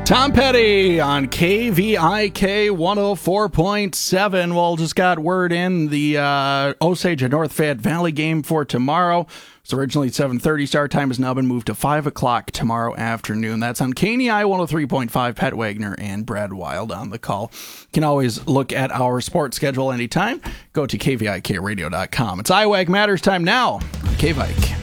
Tom Petty on KVIK 104.7. Well, just got word in the Osage and North Fayette Valley game for tomorrow. It's originally 7:30. Start time has now been moved to 5 o'clock tomorrow afternoon. That's on KNEI 103.5. Pat Wagner and Brad Wild on the call. You can always look at our sports schedule anytime. Go to KVIKradio.com. It's IWAG Matters time now on KVIK.